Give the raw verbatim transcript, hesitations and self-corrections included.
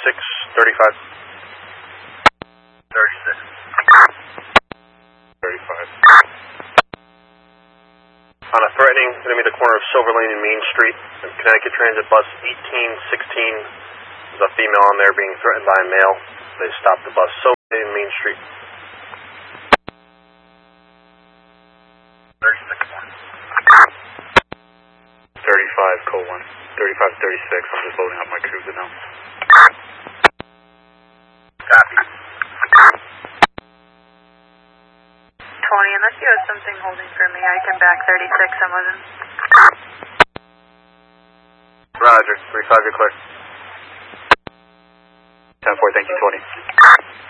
thirty-six, thirty-five. thirty-six. thirty-five. On a threatening, going to be the corner of Silver Lane and Main Street. Connecticut Transit bus eighteen sixteen. There's a female on there being threatened by a male. They stopped the bus. Silver Lane and Main Street. thirty-six one. thirty-five, code one. thirty-five thirty-six. I'm just loading up my cruiser now. Copy. twenty, unless you have something holding for me, I can back thirty-six, I'm with him. Roger, thirty-five, you're clear. ten four, thank you, twenty.